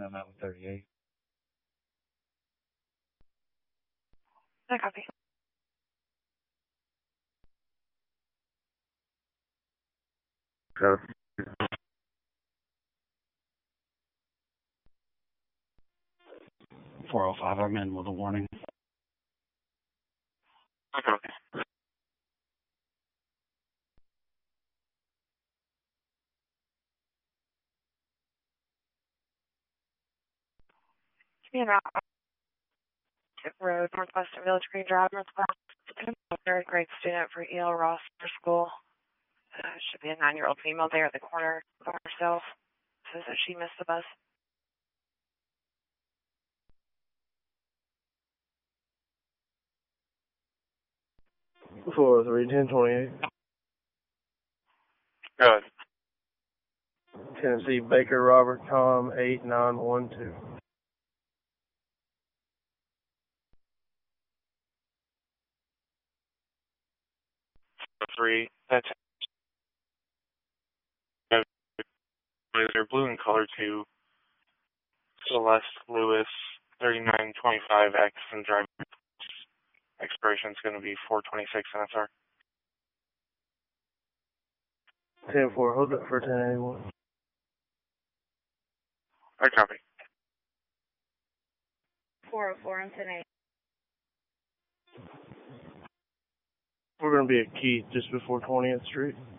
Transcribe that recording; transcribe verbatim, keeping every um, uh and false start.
I'm out with thirty-eight. I copy. So, four oh five, I'm in with a warning. I copy. Give me an hour. Road, Northwest of Village Green Drive, Northwest. Third grade student for E L Ross School. Uh, should be a nine-year-old female there at the corner of herself. Says that she missed the bus. four oh three, ten twenty-eight. Good. Tennessee Baker Robert Tom eight nine one two. Three. That's they're blue in color too. Celeste Lewis, thirty-nine twenty-five X and drive. Expiration is going to be four twenty-six N S R. ten four, hold it for ten eighty-one. I copy. four oh four and ten eighty. We're going to be at Keith just before twentieth Street.